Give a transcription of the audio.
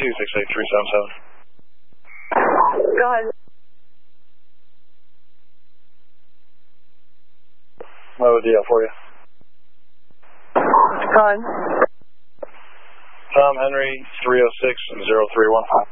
68377. Go ahead. What would DL for you? Go ahead. Tom Henry 306-031.